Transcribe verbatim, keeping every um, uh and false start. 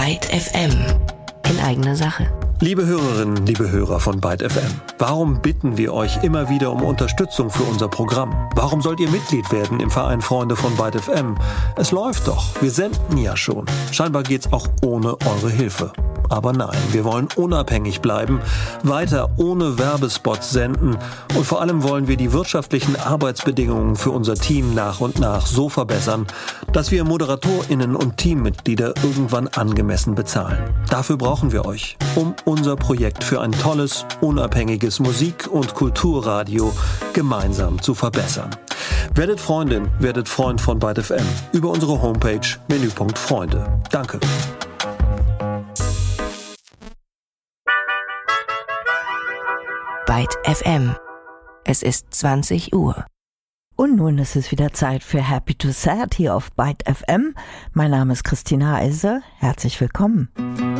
Byte F M. In eigener Sache. Liebe Hörerinnen, liebe Hörer von Byte F M, warum bitten wir euch immer wieder um Unterstützung für unser Programm? Warum sollt ihr Mitglied werden im Verein Freunde von Byte F M? Es läuft doch, wir senden ja schon. Scheinbar geht's auch ohne eure Hilfe. Aber nein, wir wollen unabhängig bleiben, weiter ohne Werbespots senden und vor allem wollen wir die wirtschaftlichen Arbeitsbedingungen für unser Team nach und nach so verbessern, dass wir ModeratorInnen und Teammitglieder irgendwann angemessen bezahlen. Dafür brauchen wir euch, um unser Projekt für ein tolles, unabhängiges Musik- und Kulturradio gemeinsam zu verbessern. Werdet Freundin, werdet Freund von Byte F M über unsere Homepage Menüpunkt Freunde. Danke. Byte F M. Es ist zwanzig Uhr. Und nun ist es wieder Zeit für Happy to Sad hier auf Byte F M. Mein Name ist Christina Eise. Herzlich willkommen.